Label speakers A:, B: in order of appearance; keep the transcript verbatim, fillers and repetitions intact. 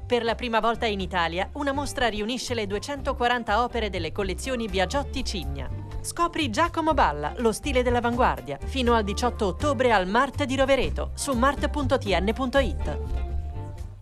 A: Per la prima volta in Italia, una mostra riunisce le duecentoquaranta opere delle collezioni Biagiotti Cigna. Scopri Giacomo Balla, lo stile dell'avanguardia, fino al diciotto ottobre al Mart di Rovereto, su mart punto t n punto it.